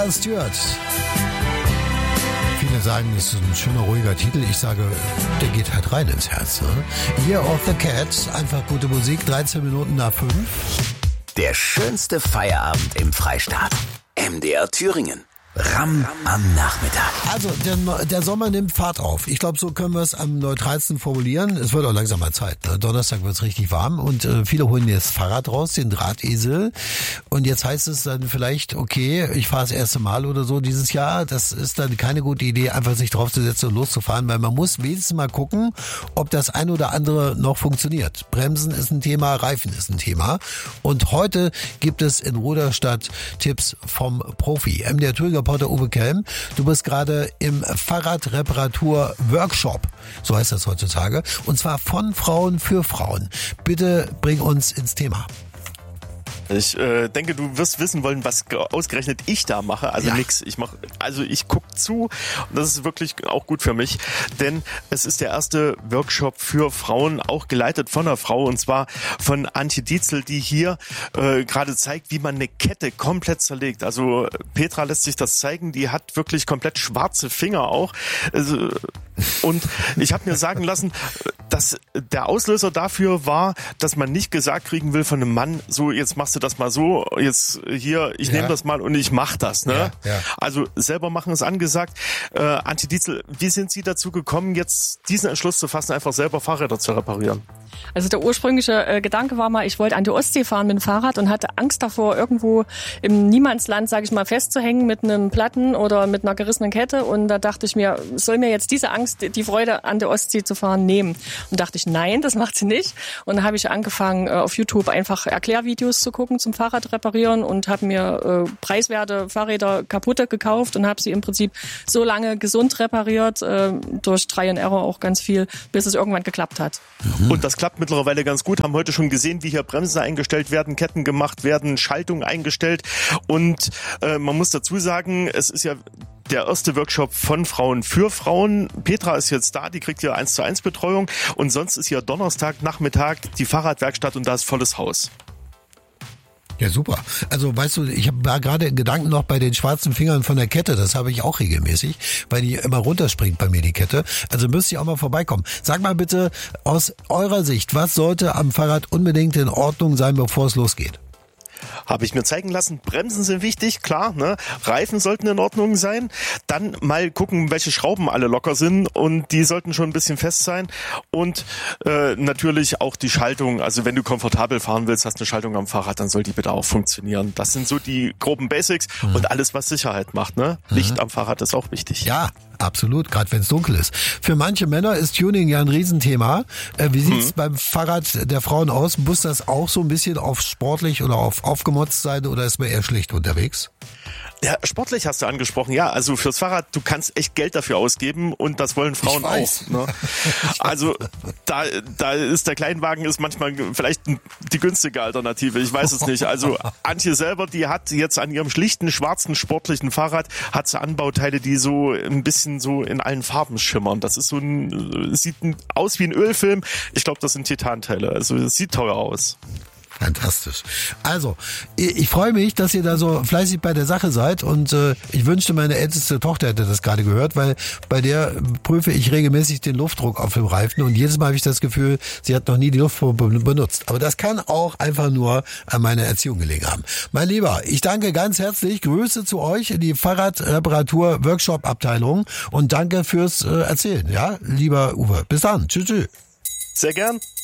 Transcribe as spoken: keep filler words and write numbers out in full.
Rod Stewart. Viele sagen, es ist ein schöner, ruhiger Titel. Ich sage, der geht halt rein ins Herz. Ne? Year of the Cat, einfach gute Musik, dreizehn Minuten nach fünf. Der schönste Feierabend im Freistaat. M D R Thüringen. Ram am Nachmittag. Also, der, der Sommer nimmt Fahrt auf. Ich glaube, so können wir es am neutralsten formulieren. Es wird auch langsam mal Zeit. Ne? Donnerstag wird es richtig warm und äh, viele holen jetzt Fahrrad raus, den Drahtesel. Und jetzt heißt es dann vielleicht, okay, ich fahre das erste Mal oder so dieses Jahr. Das ist dann keine gute Idee, einfach sich draufzusetzen und loszufahren, weil man muss wenigstens mal gucken, ob das ein oder andere noch funktioniert. Bremsen ist ein Thema, Reifen ist ein Thema. Und heute gibt es in Ruderstadt Tipps vom Profi. M D R Thüringer Reporter Uwe Kelm. Du bist gerade im Fahrradreparatur-Workshop, so heißt das heutzutage, und zwar von Frauen für Frauen. Bitte bring uns ins Thema. Ich äh, denke, du wirst wissen wollen, was ausgerechnet ich da mache. Also ja. nix. Ich mach, also ich guck zu und das ist wirklich auch gut für mich, denn es ist der erste Workshop für Frauen, auch geleitet von einer Frau und zwar von Antje Dietzel, die hier äh, gerade zeigt, wie man eine Kette komplett zerlegt. Also Petra lässt sich das zeigen, die hat wirklich komplett schwarze Finger auch. Also, und ich habe mir sagen lassen, dass der Auslöser dafür war, dass man nicht gesagt kriegen will von einem Mann, so jetzt machst du das mal so, jetzt hier, ich ja. nehme das mal und ich mach das. Ne? Ja, ja. Also selber machen ist angesagt. Äh, Antje Dietzel, wie sind Sie dazu gekommen, jetzt diesen Entschluss zu fassen, einfach selber Fahrräder zu reparieren? Also der ursprüngliche äh, Gedanke war mal, ich wollte an die Ostsee fahren mit dem Fahrrad und hatte Angst davor, irgendwo im Niemandsland, sage ich mal, festzuhängen mit einem Platten oder mit einer gerissenen Kette. Und da dachte ich mir, soll mir jetzt diese Angst, die Freude an der Ostsee zu fahren, nehmen? Und dachte ich, nein, das macht sie nicht. Und dann habe ich angefangen, auf YouTube einfach Erklärvideos zu gucken zum Fahrrad reparieren und habe mir äh, preiswerte Fahrräder kaputte gekauft und habe sie im Prinzip so lange gesund repariert, äh, durch Try and Error auch ganz viel, bis es irgendwann geklappt hat. Mhm. Und das klappt mittlerweile ganz gut. Haben heute schon gesehen, wie hier Bremsen eingestellt werden, Ketten gemacht werden, Schaltung eingestellt. Und äh, man muss dazu sagen, es ist ja der erste Workshop von Frauen für Frauen. Petra ist jetzt da, die kriegt hier eins zu eins Betreuung. Und sonst ist hier Donnerstag Nachmittag die Fahrradwerkstatt und da ist volles Haus. Ja, super. Also, weißt du, ich war gerade in Gedanken noch bei den schwarzen Fingern von der Kette. Das habe ich auch regelmäßig, weil die immer runterspringt bei mir, die Kette. Also müsst ihr auch mal vorbeikommen. Sag mal bitte, aus eurer Sicht, was sollte am Fahrrad unbedingt in Ordnung sein, bevor es losgeht? Habe ich mir zeigen lassen, Bremsen sind wichtig, klar, ne? Reifen sollten in Ordnung sein. Dann mal gucken, welche Schrauben alle locker sind und die sollten schon ein bisschen fest sein. Und äh, natürlich auch die Schaltung. Also wenn du komfortabel fahren willst, hast eine Schaltung am Fahrrad, dann soll die bitte auch funktionieren. Das sind so die groben Basics mhm. und alles, was Sicherheit macht, ne? Mhm. Licht am Fahrrad ist auch wichtig. Ja, absolut, gerade wenn es dunkel ist. Für manche Männer ist Tuning ja ein Riesenthema. Äh, wie sieht's mhm. beim Fahrrad der Frauen aus? Muss das auch so ein bisschen auf sportlich oder auf aufgemotzt sein oder ist man eher schlicht unterwegs? Ja, sportlich hast du angesprochen, ja, also fürs Fahrrad, du kannst echt Geld dafür ausgeben und das wollen Frauen auch. Ne? Also da, da ist der Kleinwagen ist manchmal vielleicht die günstige Alternative, ich weiß es nicht. Also Antje selber, die hat jetzt an ihrem schlichten, schwarzen, sportlichen Fahrrad, hat sie Anbauteile, die so ein bisschen so in allen Farben schimmern. Das ist so ein, sieht aus wie ein Ölfilm. Ich glaube, das sind Titanteile, also es sieht teuer aus. Fantastisch. Also, ich freue mich, dass ihr da so fleißig bei der Sache seid und äh, ich wünschte, meine älteste Tochter hätte das gerade gehört, weil bei der prüfe ich regelmäßig den Luftdruck auf dem Reifen und jedes Mal habe ich das Gefühl, sie hat noch nie die Luftpumpe benutzt. Aber das kann auch einfach nur an meiner Erziehung gelegen haben. Mein Lieber, ich danke ganz herzlich, Grüße zu euch in die Fahrradreparatur-Workshop-Abteilung und danke fürs äh, Erzählen, ja, lieber Uwe. Bis dann. Tschüss, tschüss. Sehr gern.